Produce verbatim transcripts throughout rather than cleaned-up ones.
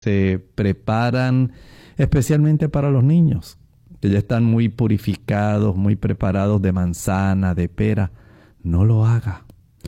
se preparan especialmente para los niños, que ya están muy purificados, muy preparados de manzana, de pera. No lo haga.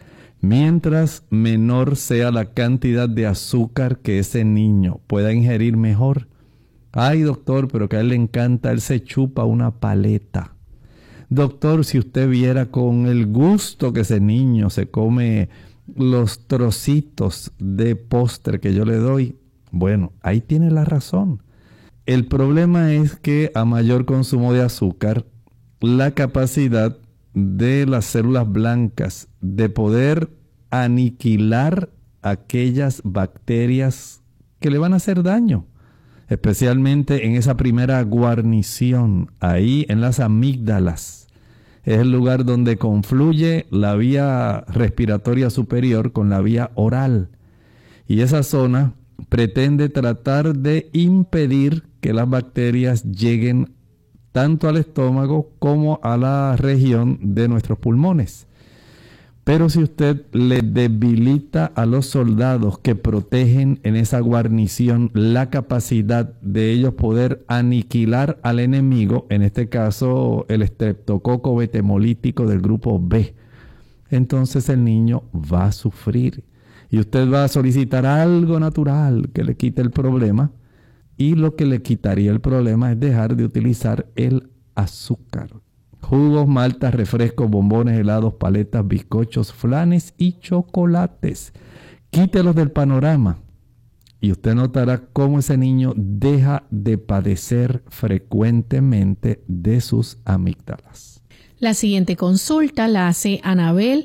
Mientras menor sea la cantidad de azúcar que ese niño pueda ingerir, mejor. Ay, doctor, pero que a él le encanta, él se chupa una paleta. Doctor, si usted viera con el gusto que ese niño se come los trocitos de postre que yo le doy, bueno, ahí tiene la razón. El problema es que a mayor consumo de azúcar, la capacidad de las células blancas de poder aniquilar aquellas bacterias que le van a hacer daño, especialmente en esa primera guarnición, ahí en las amígdalas. Es el lugar donde confluye la vía respiratoria superior con la vía oral. Y esa zona pretende tratar de impedir que las bacterias lleguen tanto al estómago como a la región de nuestros pulmones. Pero si usted le debilita a los soldados que protegen en esa guarnición la capacidad de ellos poder aniquilar al enemigo, en este caso el estreptococo betemolítico del grupo B, entonces el niño va a sufrir. Y usted va a solicitar algo natural que le quite el problema. Y lo que le quitaría el problema es dejar de utilizar el azúcar. Jugos, maltas, refrescos, bombones, helados, paletas, bizcochos, flanes y chocolates. Quítelos del panorama. Y usted notará cómo ese niño deja de padecer frecuentemente de sus amígdalas. La siguiente consulta la hace Anabel.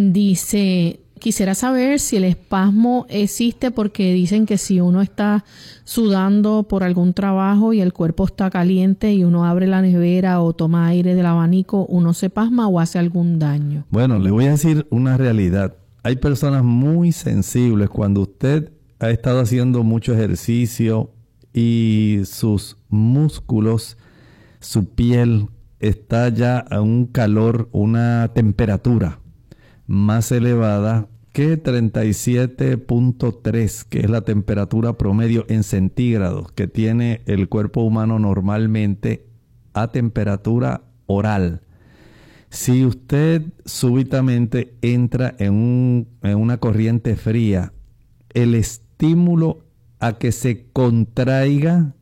Dice: quisiera saber si el espasmo existe porque dicen que si uno está sudando por algún trabajo y el cuerpo está caliente y uno abre la nevera o toma aire del abanico, uno se pasma o hace algún daño. Bueno, le voy a decir una realidad. Hay personas muy sensibles cuando usted ha estado haciendo mucho ejercicio y sus músculos, su piel está ya a un calor, una temperatura más elevada que treinta y siete punto tres, que es la temperatura promedio en centígrados que tiene el cuerpo humano normalmente a temperatura oral. Si usted súbitamente entra en, un, en una corriente fría, el estímulo a que se contraiga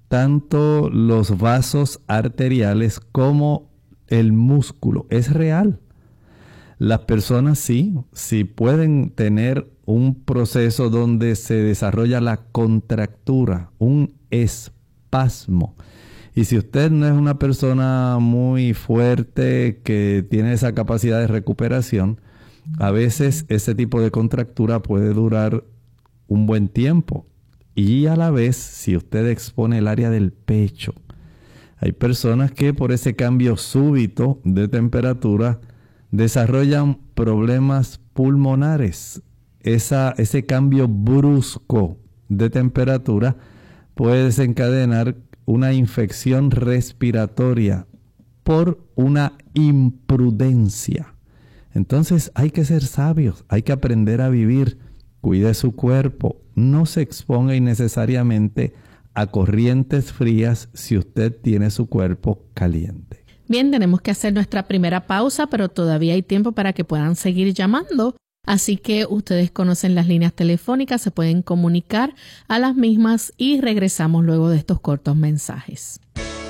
tanto los vasos arteriales como el músculo es real. Las personas sí, sí pueden tener un proceso donde se desarrolla la contractura, un espasmo. Y si usted no es una persona muy fuerte que tiene esa capacidad de recuperación, a veces ese tipo de contractura puede durar un buen tiempo. Y a la vez, si usted expone el área del pecho, hay personas que por ese cambio súbito de temperatura desarrollan problemas pulmonares. Esa, ese cambio brusco de temperatura puede desencadenar una infección respiratoria por una imprudencia. Entonces hay que ser sabios, hay que aprender a vivir. Cuide su cuerpo, no se exponga innecesariamente a corrientes frías si usted tiene su cuerpo caliente. Bien, tenemos que hacer nuestra primera pausa, pero todavía hay tiempo para que puedan seguir llamando. Así que ustedes conocen las líneas telefónicas, se pueden comunicar a las mismas y regresamos luego de estos cortos mensajes.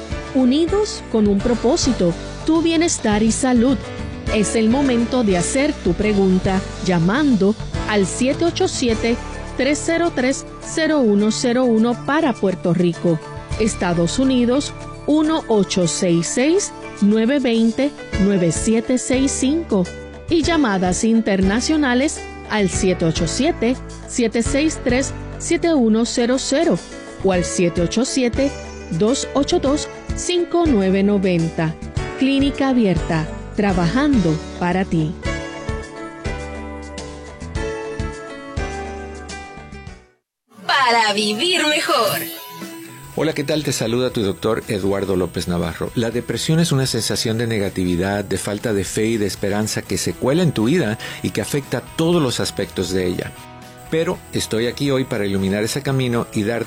Unidos con un propósito, tu bienestar y salud. Es el momento de hacer tu pregunta llamando al siete ocho siete, tres cero tres, cero uno cero uno para Puerto Rico, Estados Unidos uno ocho seis seis, nueve dos cero, nueve siete seis cinco y llamadas internacionales al siete ocho siete, siete seis tres, siete uno cero cero o al siete ocho siete, dos ocho dos, cinco nueve nueve cero. Clínica Abierta, trabajando para ti. Para vivir mejor. Hola, ¿qué tal? Te saluda tu doctor Eduardo López Navarro. La depresión es una sensación de negatividad, de falta de fe y de esperanza que se cuela en tu vida y que afecta todos los aspectos de ella. Pero estoy aquí hoy para iluminar ese camino y darte